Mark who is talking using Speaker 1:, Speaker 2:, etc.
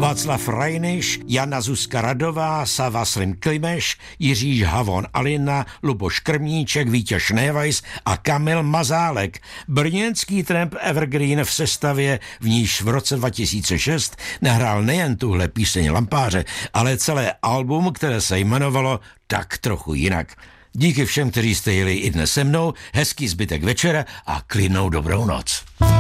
Speaker 1: Václav Rajniš, Jana Zuzka Radová, Sava Slim Klimeš, Jiří Havon Alina, Luboš Krmníček, Vítěz Šnévajs a Kamil Mazálek. Brněnský tramp Evergreen v sestavě, v níž v roce 2006 nahrál nejen tuhle píseň Lampáře, ale celé album, které se jmenovalo Tak trochu jinak. Díky všem, kteří jste jeli i dnes se mnou, hezký zbytek večera a klidnou dobrou noc.